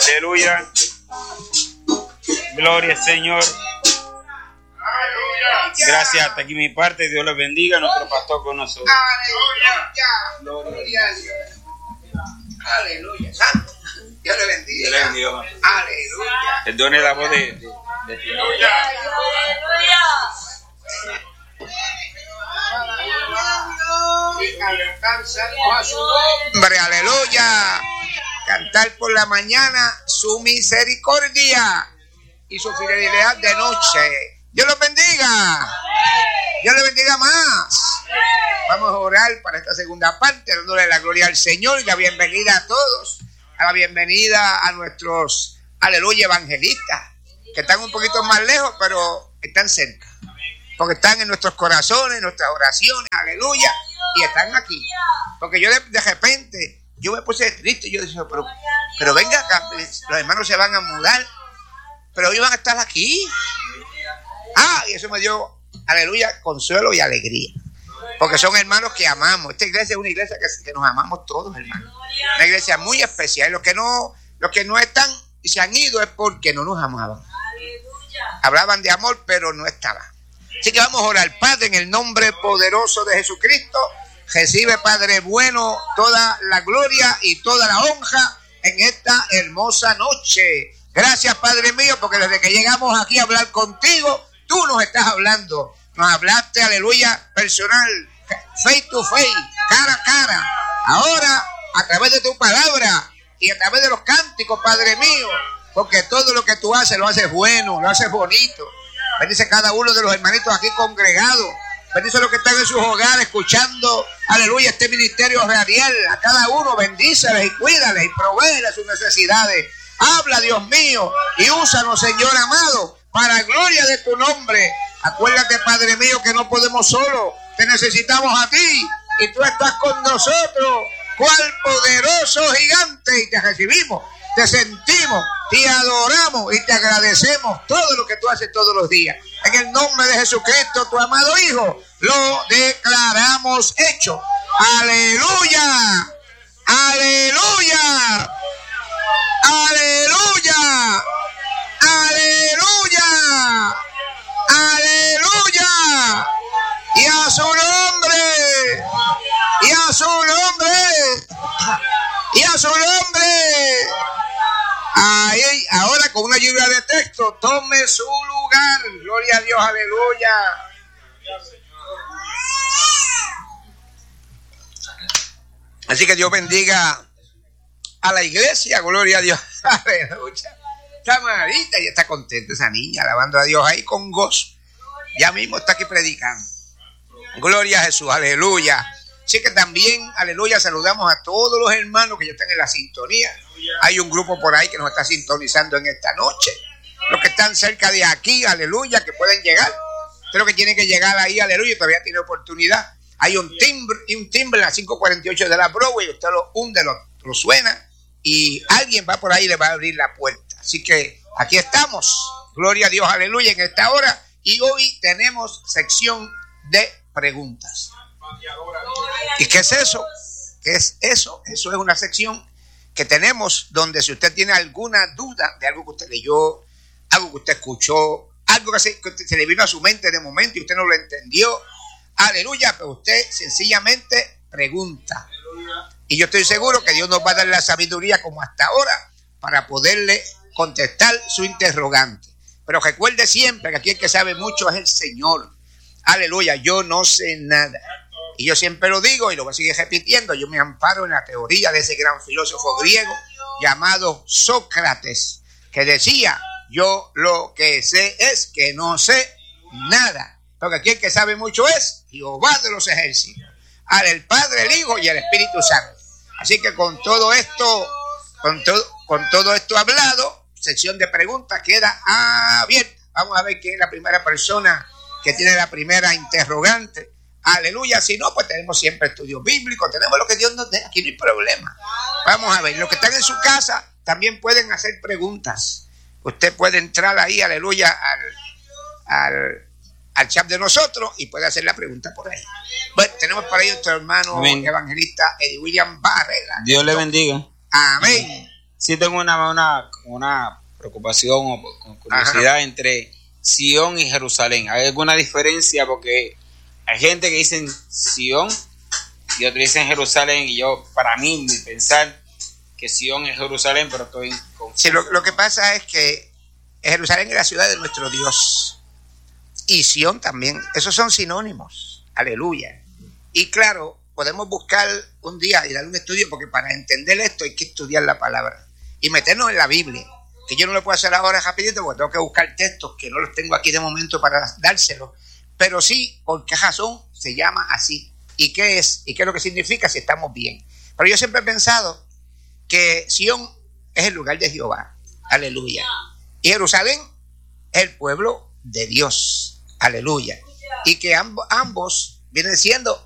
Aleluya. Gloria al Señor. Gracias, hasta aquí mi parte. Dios los bendiga. Nuestro pastor con nosotros. Aleluya. Gloria a Dios. Aleluya. Santo. Dios le bendiga. Dios le bendiga. Aleluya. Perdone la voz de Aleluya. Hombre, aleluya. Cantar por la mañana su misericordia y su fidelidad de noche. Dios los bendiga. Dios les bendiga más. Vamos a orar para esta segunda parte, dándole la gloria al Señor y la bienvenida a todos. A la bienvenida a nuestros, aleluya, evangelistas, que están un poquito más lejos, pero están cerca. Porque están en nuestros corazones, en nuestras oraciones, aleluya, y están aquí. Porque yo de repente, yo me puse triste y yo decía, pero venga acá, los hermanos se van a mudar, pero ellos van a estar aquí. Y eso me dio, aleluya, consuelo y alegría. Porque son hermanos que amamos. Esta iglesia es una iglesia que nos amamos todos, hermanos. Una iglesia muy especial. Los que no están y se han ido es porque no nos amaban. Hablaban de amor, pero no estaban. Así que vamos a orar. Padre, en el nombre poderoso de Jesucristo, recibe, Padre bueno, toda la gloria y toda la honra en esta hermosa noche. Gracias, Padre mío, porque desde que llegamos aquí a hablar contigo, tú nos estás hablando. Nos hablaste, aleluya, personal, face to face, cara a cara. Ahora, a través de tu palabra y a través de los cánticos, Padre mío, porque todo lo que tú haces, lo haces bueno, lo haces bonito. Bendice cada uno de los hermanitos aquí congregados. Bendice a los que están en sus hogares escuchando, aleluya, este ministerio radial. A cada uno bendíceles y cuídales y provéeles sus necesidades. Habla, Dios mío, y úsanos, Señor amado, para gloria de tu nombre. Acuérdate, Padre mío, que no podemos solo. Te necesitamos a ti y tú estás con nosotros. Cual poderoso gigante, y te recibimos, te sentimos, te adoramos y te agradecemos todo lo que tú haces todos los días. En el nombre de Jesucristo, tu amado Hijo, lo declaramos hecho. Aleluya, aleluya, aleluya, aleluya, aleluya. Y a su nombre, y a su nombre, y a su nombre. Ahí, ahora con una lluvia de texto, tome su lugar. Gloria a Dios, aleluya. Así que Dios bendiga a la iglesia, gloria a Dios, aleluya. Está amadita y está contenta esa niña, alabando a Dios ahí con gozo. Ya mismo está aquí predicando. Gloria a Jesús, aleluya. Así que también, aleluya, saludamos a todos los hermanos que ya están en la sintonía. Hay un grupo por ahí que nos está sintonizando en esta noche. Los que están cerca de aquí, aleluya, que pueden llegar. Creo que tienen que llegar ahí, aleluya, y todavía tiene oportunidad. Hay un timbre en la 548 de la Broadway, usted lo hunde, lo suena, y alguien va por ahí y le va a abrir la puerta. Así que aquí estamos, gloria a Dios, aleluya, en esta hora. Y hoy tenemos sección de preguntas. ¿Y qué es eso? ¿Qué es eso? Eso es una sección que tenemos donde si usted tiene alguna duda de algo que usted leyó, algo que usted escuchó, algo que se le vino a su mente de momento y usted no lo entendió, aleluya, pero usted sencillamente pregunta. Y yo estoy seguro que Dios nos va a dar la sabiduría como hasta ahora para poderle contestar su interrogante. Pero recuerde siempre que aquí el que sabe mucho es el Señor. Aleluya, yo no sé nada. Y yo siempre lo digo y lo voy a seguir repitiendo. Yo me amparo en la teoría de ese gran filósofo griego llamado Sócrates, que decía, yo lo que sé es que no sé nada. Porque aquí el que sabe mucho es Jehová de los ejércitos. El Padre, el Hijo y el Espíritu Santo. Así que con todo esto hablado, sección de preguntas queda abierta. Vamos a ver quién es la primera persona que tiene la primera interrogante. Aleluya. Si no, pues tenemos siempre estudios bíblicos, tenemos lo que Dios nos dé, aquí no hay problema. Vamos a ver, los que están en su casa también pueden hacer preguntas. Usted puede entrar ahí, aleluya, al chat de nosotros y puede hacer la pregunta por ahí. Bueno, tenemos por ahí nuestro hermano evangelista Eddie William Barrera. Dios le bendiga. Amén. Sí tengo una preocupación o curiosidad entre Sion y Jerusalén. ¿Hay alguna diferencia? Porque hay gente que dicen Sion y otros dicen Jerusalén, y yo, para mí, mi pensar que Sion es Jerusalén, pero estoy confuso. Sí, lo que pasa es que Jerusalén es la ciudad de nuestro Dios. Y Sion también. Esos son sinónimos. Aleluya. Y claro, podemos buscar un día y dar un estudio, porque para entender esto hay que estudiar la palabra y meternos en la Biblia, que yo no lo puedo hacer ahora rapidito porque tengo que buscar textos que no los tengo aquí de momento para dárselos, pero sí, por qué razón se llama así y qué es lo que significa, si estamos bien. Pero yo siempre he pensado que Sion es el lugar de Jehová, aleluya, y Jerusalén es el pueblo de Dios, aleluya, y que ambos vienen siendo